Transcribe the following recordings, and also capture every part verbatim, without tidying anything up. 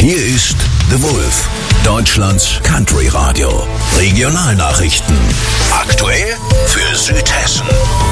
Hier ist The Wolf, Deutschlands Country Radio. Regionalnachrichten. Aktuell für Südhessen.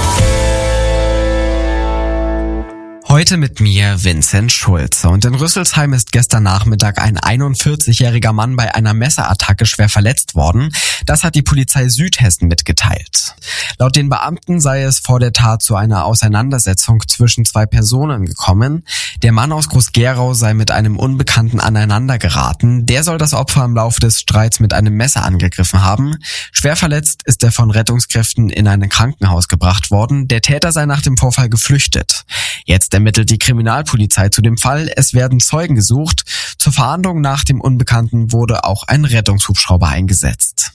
Heute mit mir Vincent Schulze. Und in Rüsselsheim ist gestern Nachmittag ein einundvierzigjähriger Mann bei einer Messerattacke schwer verletzt worden. Das hat die Polizei Südhessen mitgeteilt. Laut den Beamten sei es vor der Tat zu einer Auseinandersetzung zwischen zwei Personen gekommen. Der Mann aus Groß-Gerau sei mit einem Unbekannten aneinander geraten. Der soll das Opfer im Laufe des Streits mit einem Messer angegriffen haben. Schwer verletzt ist er von Rettungskräften in ein Krankenhaus gebracht worden. Der Täter sei nach dem Vorfall geflüchtet. Jetzt ermittelt die Kriminalpolizei zu dem Fall. Es werden Zeugen gesucht. Zur Fahndung nach dem Unbekannten wurde auch ein Rettungshubschrauber eingesetzt.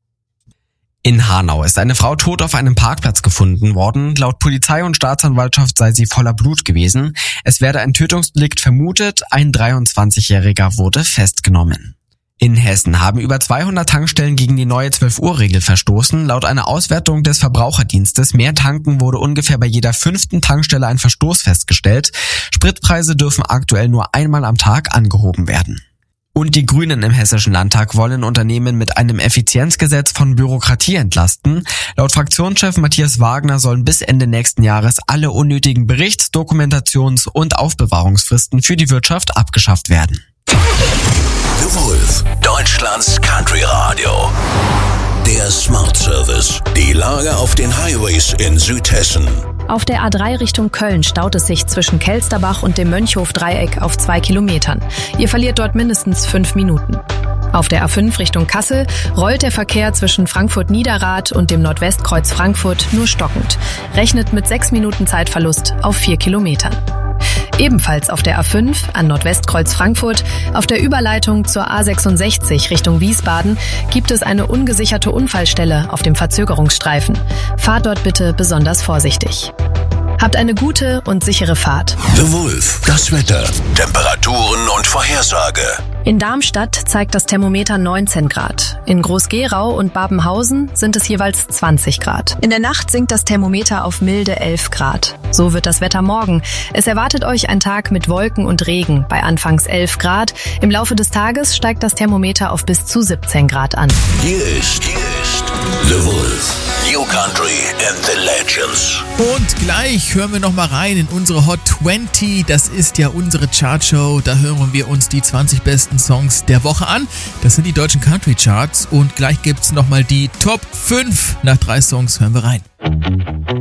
In Hanau ist eine Frau tot auf einem Parkplatz gefunden worden. Laut Polizei und Staatsanwaltschaft sei sie voller Blut gewesen. Es werde ein Tötungsdelikt vermutet. Ein dreiundzwanzigjähriger wurde festgenommen. In Hessen haben über zweihundert Tankstellen gegen die neue zwölf-Uhr-Regel verstoßen. Laut einer Auswertung des Verbraucherdienstes mehr tanken wurde ungefähr bei jeder fünften Tankstelle ein Verstoß festgestellt. Spritpreise dürfen aktuell nur einmal am Tag angehoben werden. Und die Grünen im Hessischen Landtag wollen Unternehmen mit einem Effizienzgesetz von Bürokratie entlasten. Laut Fraktionschef Matthias Wagner sollen bis Ende nächsten Jahres alle unnötigen Berichts-, Dokumentations- und Aufbewahrungsfristen für die Wirtschaft abgeschafft werden. The Wolf, Deutschlands Country Radio. Der Smart Service. Die Lage auf den Highways in Südhessen. Auf der A drei Richtung Köln staut es sich zwischen Kelsterbach und dem Mönchhof-Dreieck auf zwei Kilometern. Ihr verliert dort mindestens fünf Minuten. Auf der A fünf Richtung Kassel rollt der Verkehr zwischen Frankfurt-Niederrad und dem Nordwestkreuz Frankfurt nur stockend. Rechnet mit sechs Minuten Zeitverlust auf vier Kilometern. Ebenfalls auf der A fünf an Nordwestkreuz Frankfurt, auf der Überleitung zur A sechsundsechzig Richtung Wiesbaden, gibt es eine ungesicherte Unfallstelle auf dem Verzögerungsstreifen. Fahrt dort bitte besonders vorsichtig. Habt eine gute und sichere Fahrt. The Wolf, das Wetter, Temperaturen und Vorhersage. In Darmstadt zeigt das Thermometer neunzehn Grad. In Groß-Gerau und Babenhausen sind es jeweils zwanzig Grad. In der Nacht sinkt das Thermometer auf milde elf Grad. So wird das Wetter morgen. Es erwartet euch ein Tag mit Wolken und Regen bei anfangs elf Grad. Im Laufe des Tages steigt das Thermometer auf bis zu siebzehn Grad an. Hier ist, hier ist The Wolf, New Country and the Legends. Und gleich hören wir noch mal rein in unsere Hot zwanzig. Das ist ja unsere Chartshow. Da hören wir uns die zwanzig besten Songs der Woche an. Das sind die deutschen Country Charts. Und gleich gibt's noch mal die Top fünf. Nach drei Songs hören wir rein.